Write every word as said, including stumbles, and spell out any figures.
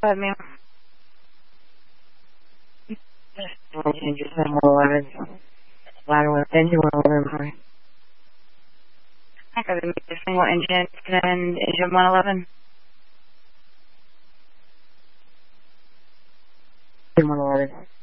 But, ma'am, I'll change your single eleven. Ladder with engine one eleven, sorry. I got to make the single engine and engine one eleven. Engine one eleven.